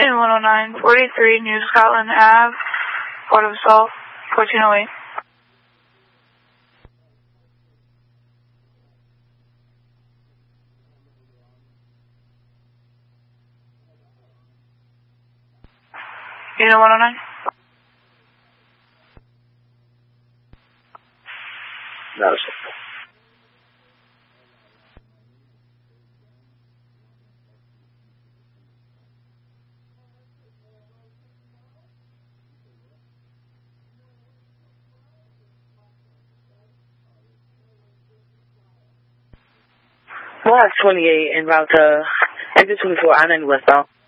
in 10943 New Scotland Ave, Port of Salt, 1408. Unit 109. No, Block 28 en route to exit 24 I-90 westbound.